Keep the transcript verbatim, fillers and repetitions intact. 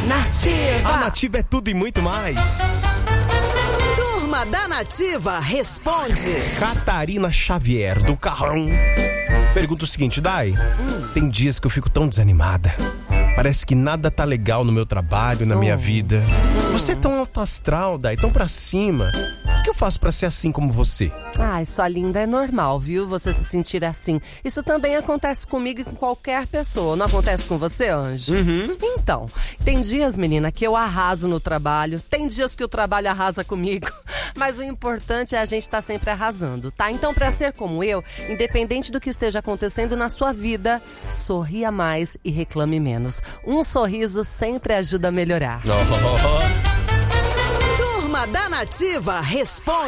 Nativa. A Nativa é tudo e muito mais. Turma da Nativa responde. Catarina Xavier, do Carrão. Pergunta o seguinte, Dai. Hum. Tem dias que eu fico tão desanimada. Parece que nada tá legal no meu trabalho, na oh. minha vida. Hum. Você é tão alto astral, Dai, tão pra cima. O que eu faço pra ser assim como você? Ai, sua linda, é normal, viu? Você se sentir assim. Isso também acontece comigo e com qualquer pessoa. Não acontece com você, Anjo? Uhum. Então, tem dias, menina, que eu arraso no trabalho. Tem dias que o trabalho arrasa comigo. Mas o importante é a gente estar sempre arrasando, tá? Então, pra ser como eu, independente do que esteja acontecendo na sua vida, sorria mais e reclame menos. Um sorriso sempre ajuda a melhorar. Oh. Turma da Nativa responde.